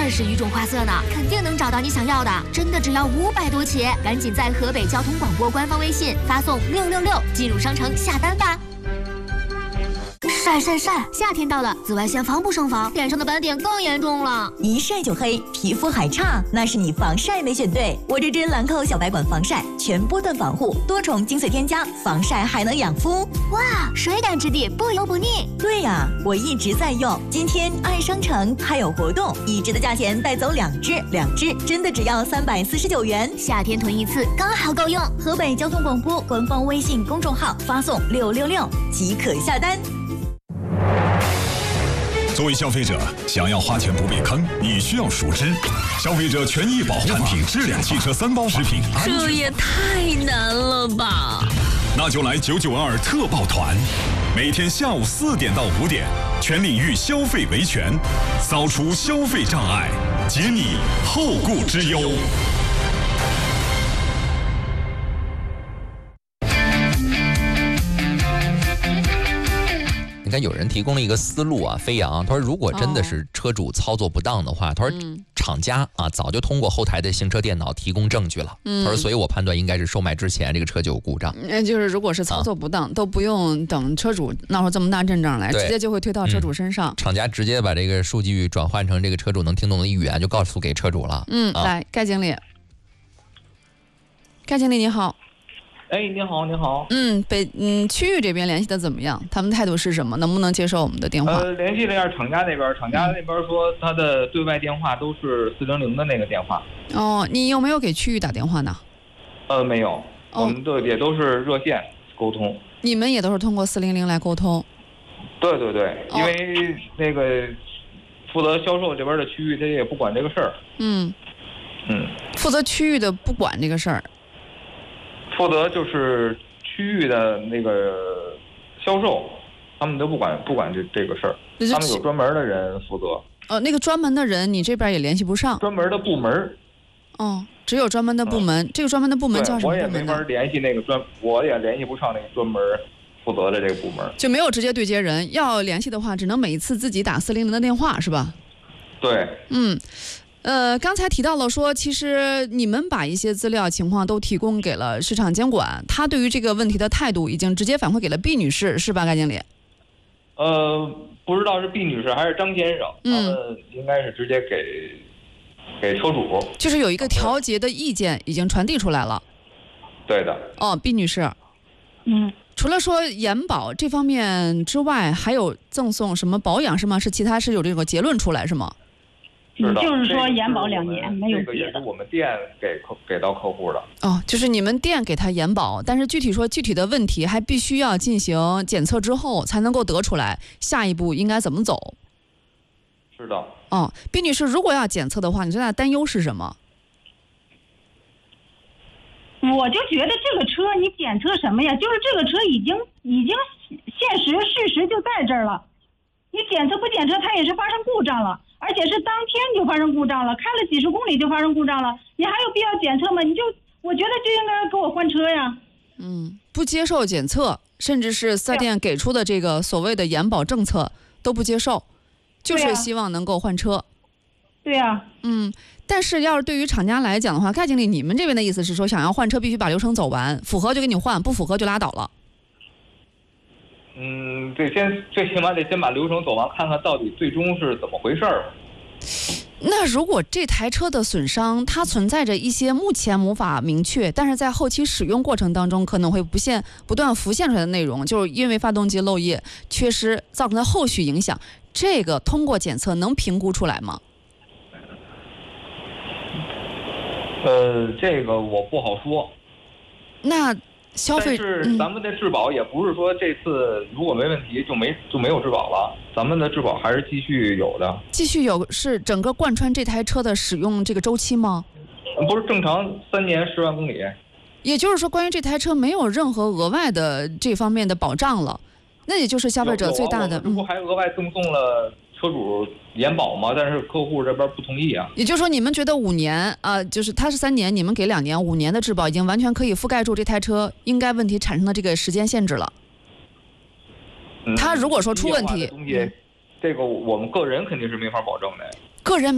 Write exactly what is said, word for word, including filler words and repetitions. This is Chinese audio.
二十余种花色呢，肯定能找到你想要的，真的只要五百多起！赶紧在河北交通广播官方微信发送六六六进入商城下单吧。晒晒晒！夏天到了，紫外线防不胜防，脸上的斑点更严重了。 一晒就黑，皮肤还差，那是你防晒没选对。我这支兰蔻小白管防晒，全波段防护，多重精粹添加，防晒还能养肤。 哇，水感质地，不油不腻。 对呀、啊，我一直在用。今天爱商城还有活动，一支的价钱带走两支，两支真的只要三百四十九元。 夏天囤一次刚好够用。 河北交通广播官方微信公众号发送六六六即可下单。 作为消费者，想要花钱不被坑，你需要熟知消费者权益保护产品质量汽车三包食品安全。 这也太难了吧！ 那就来九九二特报团，每天下午四点到五点，全领域消费维权，扫除消费障碍，解你后顾之忧。 你看，有人提供了一个思路啊，飞扬他说，如果真的是车主操作不当的话，他说厂家啊早就通过后台的行车电脑提供证据了。他说，所以我判断应该是售卖之前这个车就有故障。 那就是如果是操作不当，啊、都不用等车主闹出这么大阵仗来，直接就会推到车主身上。 嗯、厂家直接把这个数据转换成这个车主能听懂的语言，就告诉给车主了。 嗯，啊、来，盖经理，盖经理你好。 哎，你好，你好。 嗯，北嗯区域这边联系的怎么样？他们态度是什么？能不能接受我们的电话？ 呃，联系了一下厂家那边，厂家那边说他的对外电话都是四零零的那个电话。 哦，你有没有给区域打电话呢？ 呃，没有， 哦、 我们都也都是热线沟通。 你们也都是通过四零零来沟通？ 对对对，因为那个负责销售这边的区域，他也不管这个事儿。 嗯嗯， 负责区域的不管这个事儿。 负责就是区域的那个销售，他们都不管不管这这个事儿，他们有专门的人负责。 呃，那个专门的人你这边也联系不上。 专门的部门。 哦，只有专门的部门，嗯、这个专门的部门叫什么部门呢？ 我也没法联系那个专，我也联系不上那个专门负责的这个部门， 就没有直接对接人。要联系的话，只能每一次自己打四零零的电话，是吧？ 对。 嗯。呃，刚才提到了说，其实你们把一些资料情况都提供给了市场监管，他对于这个问题的态度已经直接反馈给了毕女士，是吧，盖经理？ 呃，不知道是毕女士还是张先生，嗯、他们应该是直接给给车主， 就是有一个调节的意见已经传递出来了。 对的。 哦，毕女士， 嗯， 除了说延保这方面之外，还有赠送什么保养是吗？是其他是有这个结论出来是吗？ 是的， 就是说延保两年，没有别的。 这个也是我们店给客给到客户的。 哦，就是你们店给他延保，但是具体说具体的问题还必须要进行检测之后才能够得出来，下一步应该怎么走。 是的。 哦，毕女士，如果要检测的话，你最大的担忧是什么？ 我就觉得这个车你检测什么呀？就是这个车已经已经现实事实就在这儿了，你检测不检测，它也是发生故障了。而且是当天就发生故障了，开了几十公里就发生故障了，你还有必要检测吗？你就我觉得就应该给我换车呀。 嗯，不接受检测，甚至是四 S店给出的这个所谓的延保政策都不接受，就是希望能够换车。 对呀、啊。 嗯，但是要是对于厂家来讲的话，盖经理，你们这边的意思是说，想要换车必须把流程走完，符合就给你换，不符合就拉倒了。 嗯，对，先最起码得先把流程走完，看看到底最终是怎么回事儿。 那如果这台车的损伤，它存在着一些目前无法明确，但是在后期使用过程当中可能会不现不断浮现出来的内容，就是因为发动机漏液缺失造成的后续影响，这个通过检测能评估出来吗？ 呃，这个我不好说。 那消费， 但是咱们的质保也不是说这次如果没问题就没就没有质保了，咱们的质保还是继续有的。 继续有是整个贯穿这台车的使用这个周期吗？ 不是正常三年十万公里。 也就是说，关于这台车没有任何额外的这方面的保障了，那也就是消费者最大的。 这不还额外赠送了车主延保吗？但是客户这边不同意啊。 也就是说，你们觉得五年啊、呃，就是它是三年，你们给两年，五年的质保已经完全可以覆盖住这台车应该问题产生的这个时间限制了。 嗯、 它如果说出问题， 东西，这个我们个人肯定是没法保证的。 个人。